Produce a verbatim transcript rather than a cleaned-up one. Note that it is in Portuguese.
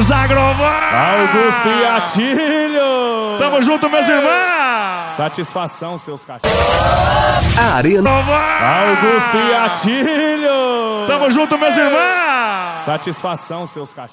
Os Agrovan! Augusto e Atílio! Tamo junto, meus irmãos! Satisfação, seus cachorros. Arena Augusto e Atílio! Tamo junto, meus irmãos! Satisfação, seus cachorros.